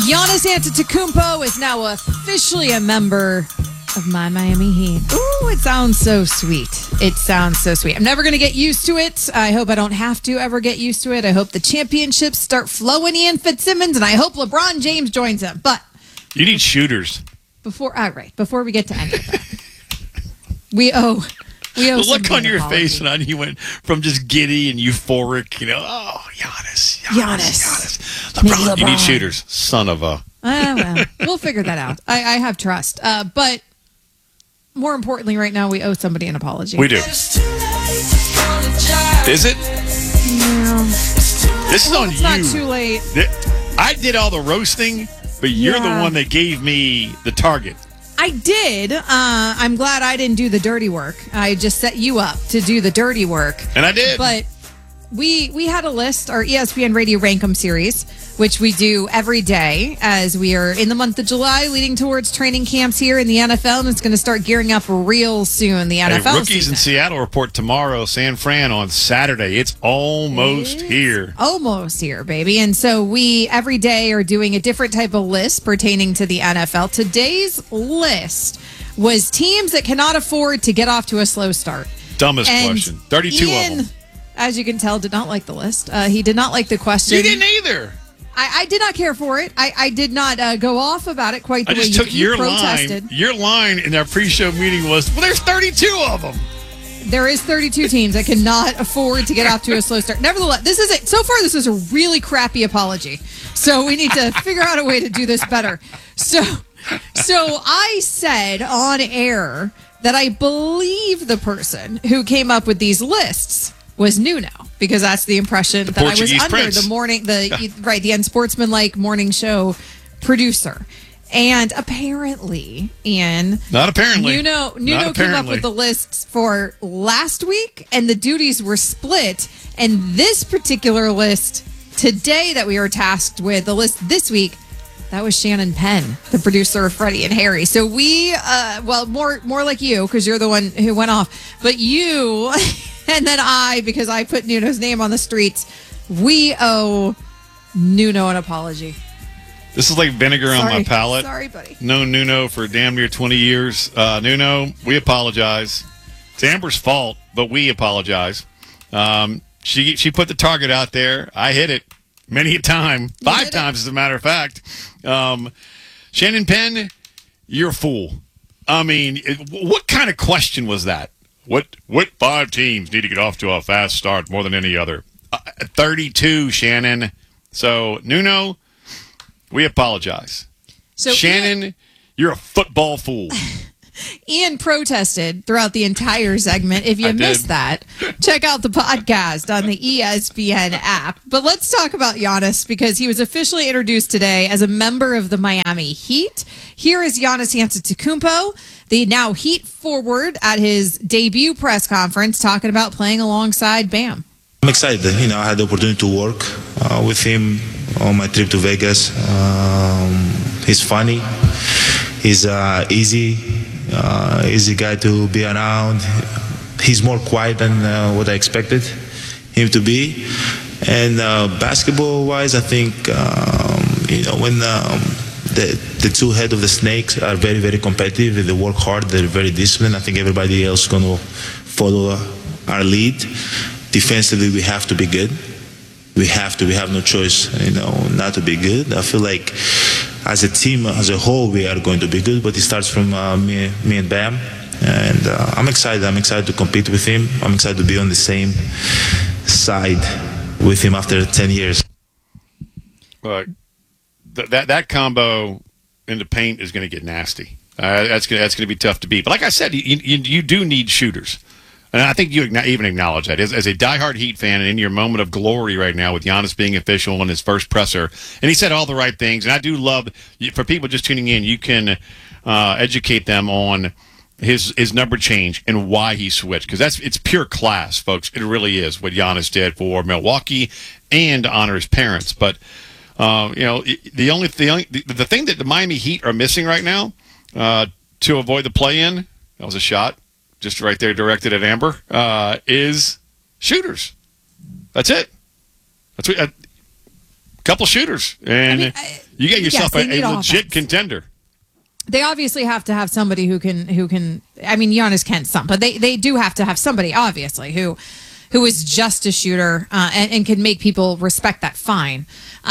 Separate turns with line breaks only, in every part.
Giannis Antetokounmpo is now officially a member of my Miami Heat. Ooh, it sounds so sweet. It sounds so sweet. I'm never going to get used to it. I hope I don't have to ever get used to it. I hope the championships start flowing in Fitzsimmons, and I hope LeBron James joins them. But
you need shooters.
Before we get to any of that, we owe
the look on your
apology.
face, and you went from just giddy and euphoric, Giannis. LeBron. You need shooters. Son of a.
Well, we'll figure that out. I have trust. But more importantly, right now, we owe somebody an apology.
We do. Is it?
No.
This is on
It's
you.
not too late.
I did all the roasting, but you're the one that gave me the target.
I did. I'm glad I didn't do the dirty work. I just set you up to do the dirty work.
And I did.
But we had a list, our ESPN Radio Rankum series, which we do every day as we are in the month of July leading towards training camps here in the NFL, and it's going to start gearing up real soon, the NFL
rookies
season.
in Seattle report tomorrow, San Fran on Saturday. It's almost here.
Almost here, baby. And so we every day are doing a different type of list pertaining to the NFL. Today's list was teams that cannot afford to get off to a slow start.
Dumbest question. 32
Ian,
of them.
As you can tell, did not like the list. He did not like the question.
You didn't either.
I did not care for it. I did not go off about it quite the way
I just took
you
your
protested.
line. Your line in our pre-show meeting was, well, there's 32 of them.
There is 32 teams that cannot afford to get off to a slow start. Nevertheless, this is it. So far, this is a really crappy apology. So we need to figure out a way to do this better. So I said on air that I believe the person who came up with these lists was Nuno, because that's the impression that
Portuguese
I was under
Prince.
the unsportsmanlike morning show producer. And apparently, Ian,
Not apparently.
Nuno came up with the lists for last week, and the duties were split. And this particular list today that we were tasked with, the list this week, that was Shannon Penn, the producer of Freddie and Harry. So we, more like you, because you're the one who went off, but you, and then I, because I put Nuno's name on the streets, we owe Nuno an apology.
This is like vinegar on my palate.
Sorry, buddy.
Known Nuno for damn near 20 years. Nuno, we apologize. It's Amber's fault, but we apologize. She put the target out there. I hit it many a time. 5 times, as a matter of fact. Shannon Penn, you're a fool. I mean, what kind of question was that? What 5 teams need to get off to a fast start more than any other? 32, Shannon. So, Nuno, we apologize.
So
Shannon, you're a football fool.
Ian protested throughout the entire segment. If you missed that, check out the podcast on the ESPN app. But let's talk about Giannis, because he was officially introduced today as a member of the Miami Heat. Here is Giannis Antetokounmpo, the now Heat forward, at his debut press conference, talking about playing alongside Bam.
I'm excited. I had the opportunity to work with him on my trip to Vegas. He's funny. He's easy guy to be around. He's more quiet than what I expected him to be. And basketball-wise, I think when the two head of the snakes are very, very competitive. They work hard. They're very disciplined. I think everybody else is going to follow our lead. Defensively, we have to be good. We have to. We have no choice, not to be good. I feel like as a team, as a whole, we are going to be good. But it starts from me and Bam. And I'm excited. I'm excited to compete with him. I'm excited to be on the same side with him after 10 years.
Look, that combo in the paint is going to get nasty. That's going to be tough to beat. But like I said, you do need shooters. And I think you even acknowledge that. As a diehard Heat fan and in your moment of glory right now with Giannis being official in his first presser, and he said all the right things. And I do love, for people just tuning in, you can educate them on his number change and why he switched. Because it's pure class, folks. It really is what Giannis did for Milwaukee and to honor his parents. But, the thing that the Miami Heat are missing right now to avoid the play-in, that was a shot. Just right there directed at Amber, is shooters. That's it. That's a couple shooters. And You get yourself
Yes,
a
they need
legit
offense.
contender.
They obviously have to have somebody who can. I mean, Giannis can some, but they do have to have somebody obviously who is just a shooter and can make people respect that. Fine.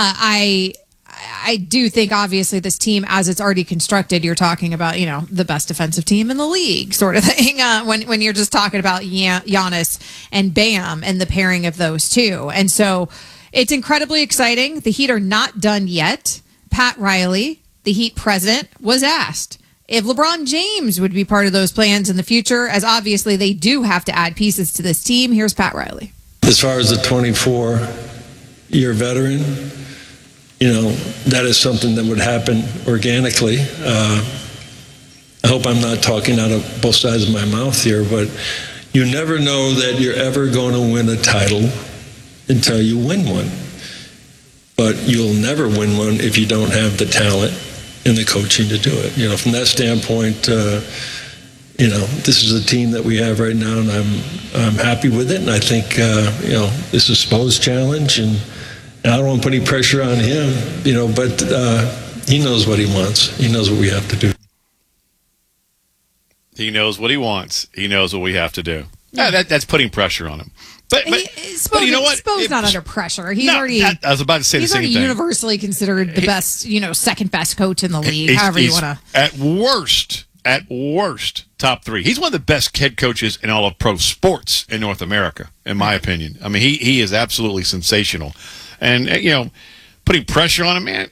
I do think obviously this team, as it's already constructed, you're talking about the best defensive team in the league, sort of thing. When you're just talking about Giannis and Bam and the pairing of those two, and so it's incredibly exciting. The Heat are not done yet. Pat Riley, the Heat president, was asked if LeBron James would be part of those plans in the future, as obviously they do have to add pieces to this team. Here's Pat Riley.
As far as the 24-year veteran, that is something that would happen organically. I hope I'm not talking out of both sides of my mouth here, but you never know that you're ever going to win a title until you win one. But you'll never win one if you don't have the talent and the coaching to do it. From that standpoint, this is a team that we have right now, and I'm happy with it. And I think, this is Spo's challenge, and I don't want to put any pressure on him, but he knows what he wants. He knows what we have to do.
He knows what he wants. He knows what we have to do. Yeah, that's putting pressure on him. But you know what?
Spo's not under pressure. He's
I was about to say the same thing.
He's already universally considered the best, second best coach in the league. However you want to.
At worst, top three. He's one of the best head coaches in all of pro sports in North America, in my opinion. I mean, he is absolutely sensational, and putting pressure on him, man.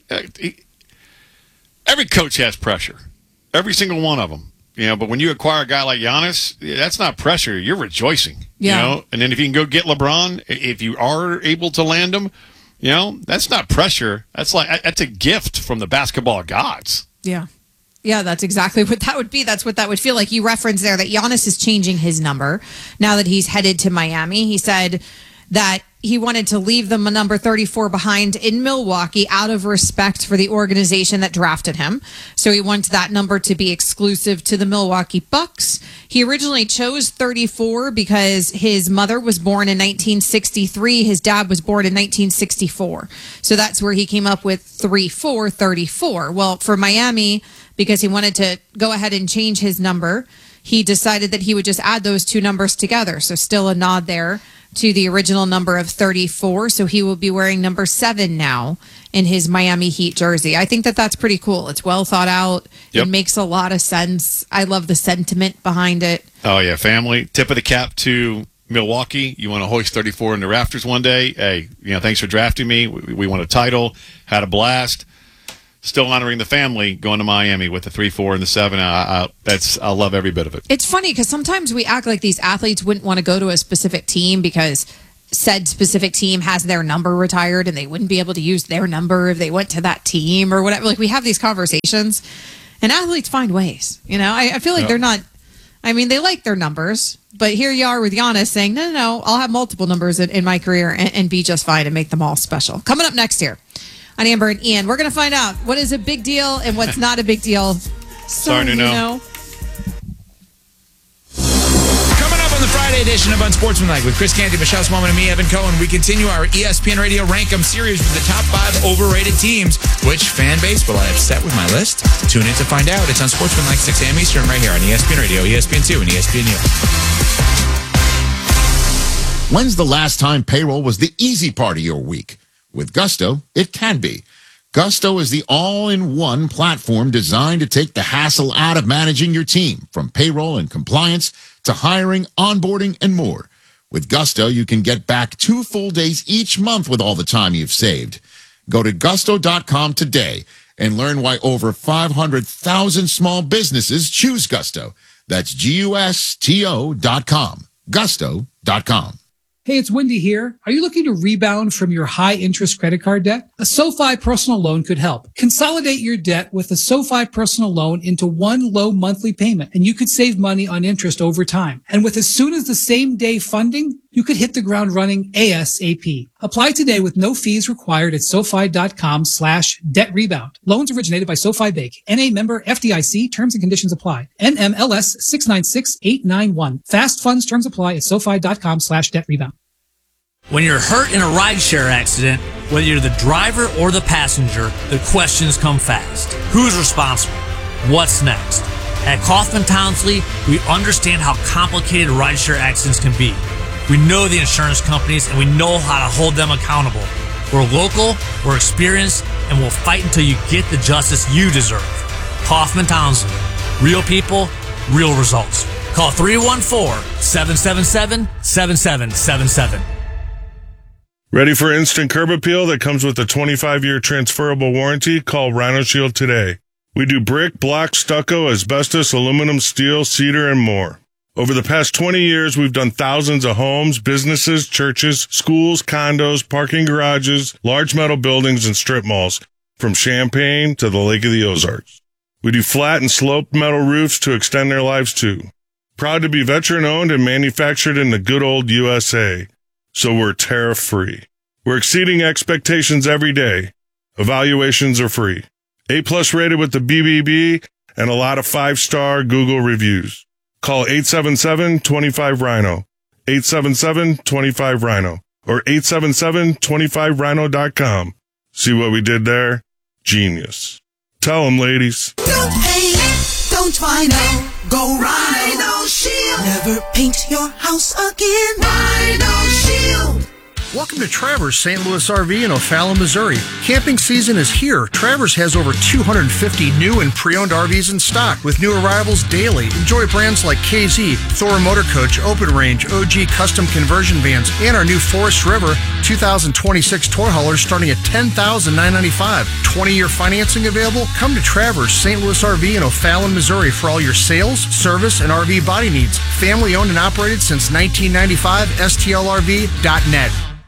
Every coach has pressure, every single one of them. But when you acquire a guy like Giannis, that's not pressure. You're rejoicing.
Yeah.
And then if you can go get LeBron, if you are able to land him, that's not pressure. That's a gift from the basketball gods.
Yeah. Yeah, that's exactly what that would be. That's what that would feel like. You referenced there that Giannis is changing his number now that he's headed to Miami. He said that he wanted to leave the number 34 behind in Milwaukee out of respect for the organization that drafted him. So he wants that number to be exclusive to the Milwaukee Bucks. He originally chose 34 because his mother was born in 1963. His dad was born in 1964. So that's where he came up with 34. Well, for Miami, because he wanted to go ahead and change his number, he decided that he would just add those two numbers together. So still a nod there to the original number of 34. So he will be wearing number 7 now in his Miami Heat jersey. I think that that's pretty cool. It's well thought out. Yep. It makes a lot of sense. I love the sentiment behind it.
Oh, yeah. Family. Tip of the cap to Milwaukee. You want to hoist 34 in the rafters one day. Hey, thanks for drafting me. We won a title. Had a blast. Still honoring the family, going to Miami with the 3, 4, and the 7. I love every bit of it.
It's funny because sometimes we act like these athletes wouldn't want to go to a specific team because said specific team has their number retired and they wouldn't be able to use their number if they went to that team or whatever. Like, we have these conversations, and athletes find ways. I feel like they're not. I mean, they like their numbers, but here you are with Giannis saying, no, I'll have multiple numbers in my career and be just fine and make them all special. Coming up next here on Amber and Ian, we're going to find out what is a big deal and what's not a big deal.
Sorry to know.
Coming up on the Friday edition of Unsportsmanlike with Chris Canty, Michelle Smallman, and me, Evan Cohen, we continue our ESPN Radio Rank 'em series with the top 5 overrated teams. Which fan base will I upset with my list? Tune in to find out. It's Unsportsmanlike, 6 a.m. Eastern, right here on ESPN Radio, ESPN2, and ESPNU.
When's the last time payroll was the easy part of your week? With Gusto, it can be. Gusto is the all-in-one platform designed to take the hassle out of managing your team, from payroll and compliance to hiring, onboarding, and more. With Gusto, you can get back 2 full days each month with all the time you've saved. Go to gusto.com today and learn why over 500,000 small businesses choose Gusto. That's GUSTO.com. Gusto.com.
Hey, it's Wendy here. Are you looking to rebound from your high-interest credit card debt? A SoFi personal loan could help. Consolidate your debt with a SoFi personal loan into one low monthly payment, and you could save money on interest over time. And with as soon as the same day funding, you could hit the ground running ASAP. Apply today with no fees required at SoFi.com/debt rebound. Loans originated by SoFi Bank. NA member FDIC. Terms and conditions apply. NMLS 696891. Fast funds terms apply at SoFi.com/debt rebound.
When you're hurt in a rideshare accident, whether you're the driver or the passenger, the questions come fast. Who's responsible? What's next? At Kaufman Townsley, we understand how complicated rideshare accidents can be. We know the insurance companies and we know how to hold them accountable. We're local, we're experienced, and we'll fight until you get the justice you deserve. Kaufman Townsley. Real people, real results. Call 314-777-7777.
Ready for instant curb appeal that comes with a 25-year transferable warranty? Call Rhino Shield today. We do brick, block, stucco, asbestos, aluminum, steel, cedar, and more. Over the past 20 years, we've done thousands of homes, businesses, churches, schools, condos, parking garages, large metal buildings, and strip malls, from Champaign to the Lake of the Ozarks. We do flat and sloped metal roofs to extend their lives too. Proud to be veteran-owned and manufactured in the good old USA. So we're tariff-free. We're exceeding expectations every day. Evaluations are free. A+ rated with the BBB and a lot of 5-star Google reviews. Call 877-25-RHINO, 877-25-RHINO, or 877-25rhino.com. See what we did there? Genius. Tell them, ladies.
Don't hate, don't Rhino, go Rhino Shield. Never paint your house again. Rhino Shield.
Welcome to Travers St. Louis RV in O'Fallon, Missouri. Camping season is here. Travers has over 250 new and pre-owned RVs in stock with new arrivals daily. Enjoy brands like KZ, Thor Motor Coach, Open Range, OG Custom Conversion Vans, and our new Forest River 2026 tour haulers starting at $10,995. 20-year financing available? Come to Travers St. Louis RV in O'Fallon, Missouri for all your sales, service, and RV body needs. Family owned and operated since 1995, STLRV.net.